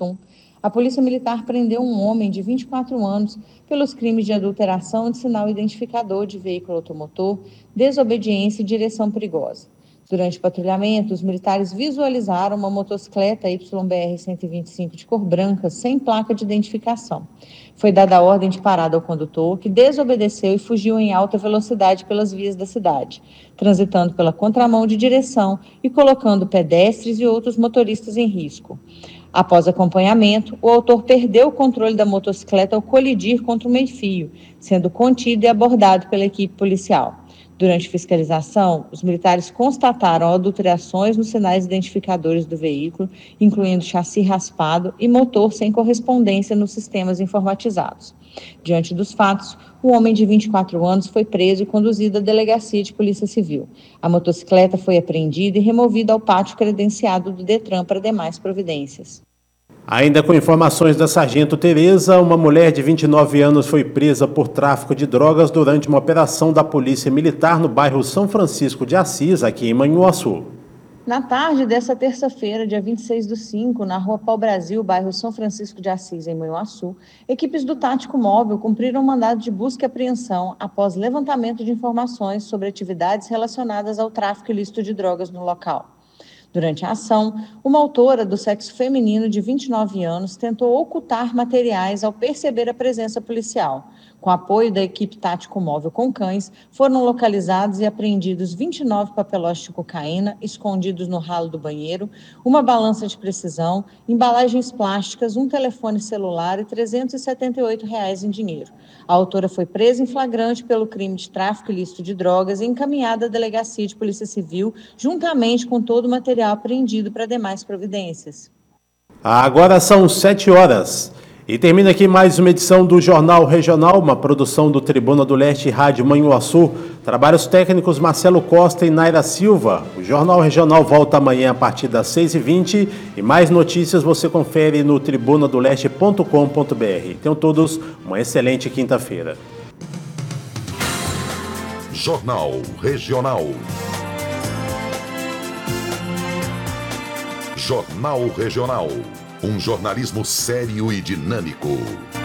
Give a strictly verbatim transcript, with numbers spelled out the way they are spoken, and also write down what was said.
Mutum, a Polícia Militar prendeu um homem de vinte e quatro anos pelos crimes de adulteração de sinal identificador de veículo automotor, desobediência e direção perigosa. Durante o patrulhamento, os militares visualizaram uma motocicleta Y B R cento e vinte e cinco de cor branca, sem placa de identificação. Foi dada a ordem de parada ao condutor, que desobedeceu e fugiu em alta velocidade pelas vias da cidade, transitando pela contramão de direção e colocando pedestres e outros motoristas em risco. Após acompanhamento, o autor perdeu o controle da motocicleta ao colidir contra o meio-fio, sendo contido e abordado pela equipe policial. Durante fiscalização, os militares constataram adulterações nos sinais identificadores do veículo, incluindo chassi raspado e motor sem correspondência nos sistemas informatizados. Diante dos fatos, o homem de vinte e quatro anos foi preso e conduzido à delegacia de Polícia Civil. A motocicleta foi apreendida e removida ao pátio credenciado do Detran para demais providências. Ainda com informações da Sargento Tereza, uma mulher de vinte e nove anos foi presa por tráfico de drogas durante uma operação da Polícia Militar no bairro São Francisco de Assis, aqui em Manhuaçu. Na tarde desta terça-feira, dia vinte e seis do cinco, na rua Pau-Brasil, bairro São Francisco de Assis, em Manhuaçu, equipes do Tático Móvel cumpriram um mandado de busca e apreensão após levantamento de informações sobre atividades relacionadas ao tráfico ilícito de drogas no local. Durante a ação, uma autora do sexo feminino de vinte e nove anos tentou ocultar materiais ao perceber a presença policial. Com apoio da equipe Tático Móvel com cães, foram localizados e apreendidos vinte e nove papelotes de cocaína escondidos no ralo do banheiro, uma balança de precisão, embalagens plásticas, um telefone celular e trezentos e setenta e oito reais em dinheiro. A autora foi presa em flagrante pelo crime de tráfico ilícito de drogas e encaminhada à Delegacia de Polícia Civil, juntamente com todo o material apreendido para demais providências. Agora são sete horas. E termina aqui mais uma edição do Jornal Regional, uma produção do Tribuna do Leste Rádio Manhuaçu. Trabalhos técnicos Marcelo Costa e Naira Silva. O Jornal Regional volta amanhã a partir das seis e vinte e mais notícias você confere no tribuna do leste ponto com ponto br. Tenham todos uma excelente quinta-feira. Jornal Regional. Jornal Regional. Um jornalismo sério e dinâmico.